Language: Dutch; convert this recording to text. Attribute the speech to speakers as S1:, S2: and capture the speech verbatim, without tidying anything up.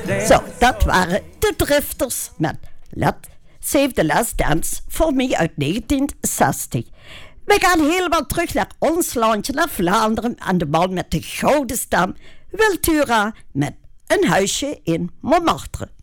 S1: Zo, dat waren de Drifters met Let Save the Last Dance voor mij uit negentien zestig. We gaan helemaal terug naar ons landje, naar Vlaanderen, aan de man met de gouden stem, Wiltura met Een huisje in Montmartre.